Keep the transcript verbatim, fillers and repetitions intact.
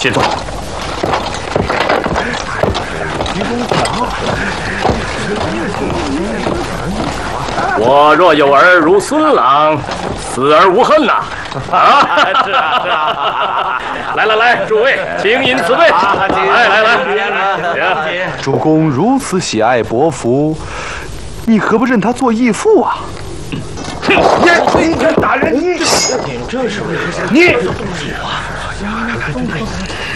请坐。我若有儿如孙郎，死而无恨呐！啊，是啊是啊！来来来，诸位，请饮此杯。来来来， 主公如此喜爱伯服，你何不认他做义父啊？ 大人，你这是为何？你。